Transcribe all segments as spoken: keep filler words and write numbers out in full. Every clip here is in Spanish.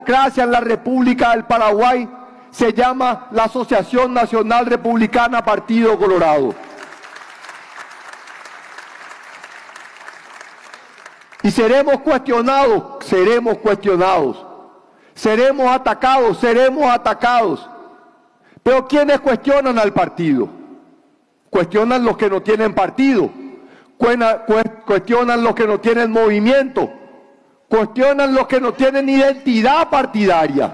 democracia en la República del Paraguay se llama la Asociación Nacional Republicana Partido Colorado. Y seremos cuestionados, seremos cuestionados, seremos atacados, seremos atacados. Pero ¿quiénes cuestionan al partido? Cuestionan los que no tienen partido, cuestionan los que no tienen movimiento, cuestionan los que no tienen identidad partidaria.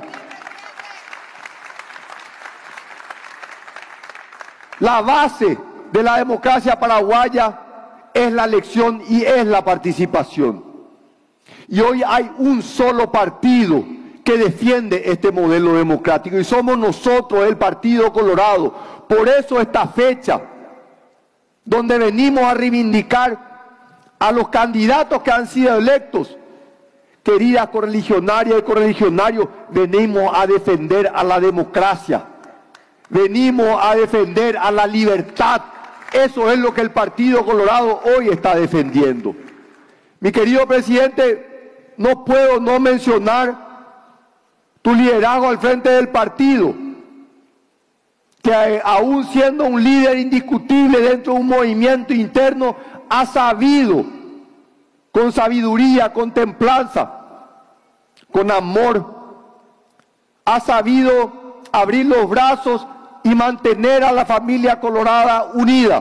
La base de la democracia paraguaya es la elección y es la participación. Y hoy hay un solo partido que defiende este modelo democrático y somos nosotros, el Partido Colorado. Por eso esta fecha, donde venimos a reivindicar a los candidatos que han sido electos, queridas correligionarias y correligionarios, venimos a defender a la democracia, venimos a defender a la libertad. Eso es lo que el Partido Colorado hoy está defendiendo. Mi querido presidente, no puedo no mencionar tu liderazgo al frente del partido, que eh, aún siendo un líder indiscutible dentro de un movimiento interno, ha sabido, con sabiduría, con templanza, con amor, ha sabido abrir los brazos y mantener a la familia colorada unida.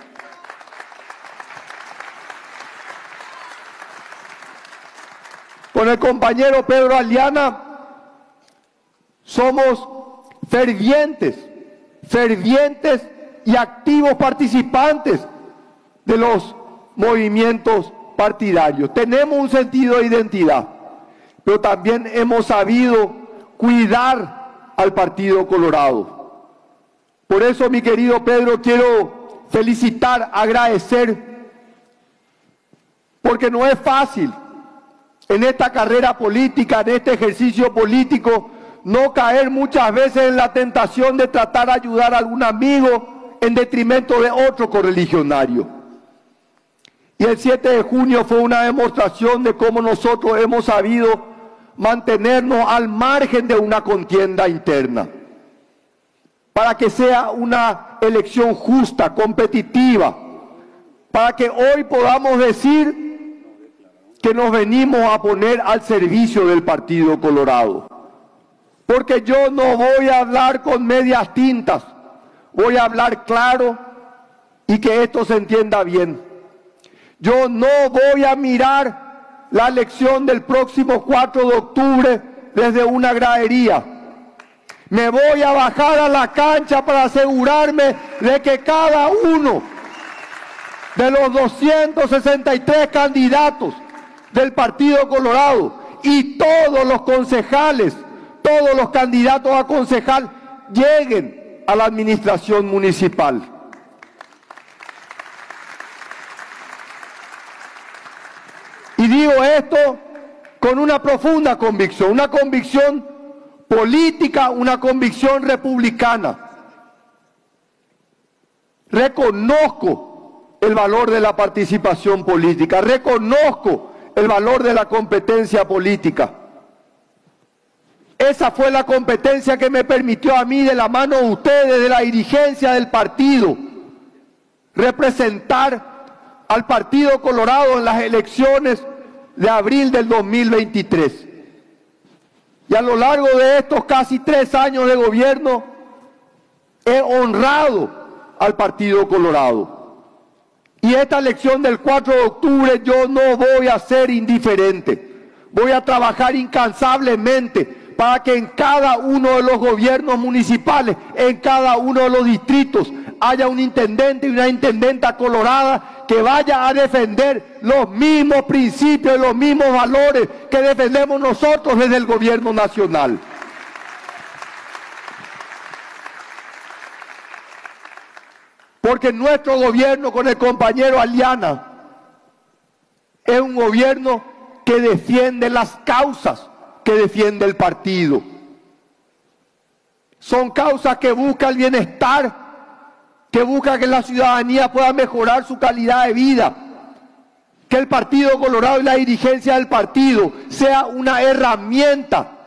Con el compañero Pedro Aliana somos fervientes, fervientes y activos participantes de los movimientos partidarios. Tenemos un sentido de identidad, pero también hemos sabido cuidar al Partido Colorado. Por eso, mi querido Pedro, quiero felicitar, agradecer, porque no es fácil en esta carrera política, en este ejercicio político, no caer muchas veces en la tentación de tratar de ayudar a algún amigo en detrimento de otro correligionario. Y el siete de junio fue una demostración de cómo nosotros hemos sabido mantenernos al margen de una contienda interna, para que sea una elección justa, competitiva, para que hoy podamos decir que nos venimos a poner al servicio del Partido Colorado. Porque yo no voy a hablar con medias tintas, voy a hablar claro y que esto se entienda bien. Yo no voy a mirar la elección del próximo cuatro de octubre desde una gradería. Me voy a bajar a la cancha para asegurarme de que cada uno de los doscientos sesenta y tres candidatos del Partido Colorado y todos los concejales, todos los candidatos a concejal lleguen a la administración municipal. Y digo esto con una profunda convicción, una convicción política, una convicción republicana. Reconozco el valor de la participación política, reconozco el valor de la competencia política. Esa fue la competencia que me permitió a mí, de la mano de ustedes, de la dirigencia del partido, representar al Partido Colorado en las elecciones de abril del dos mil veintitrés. Y a lo largo de estos casi tres años de gobierno, he honrado al Partido Colorado. Y esta elección del cuatro de octubre yo no voy a ser indiferente. Voy a trabajar incansablemente para que en cada uno de los gobiernos municipales, en cada uno de los distritos, haya un intendente y una intendenta colorada que vaya a defender los mismos principios y los mismos valores que defendemos nosotros desde el gobierno nacional. Porque nuestro gobierno con el compañero Aliana es un gobierno que defiende las causas que defiende el partido. Son causas que buscan el bienestar, que buscan que la ciudadanía pueda mejorar su calidad de vida, que el Partido Colorado y la dirigencia del partido sea una herramienta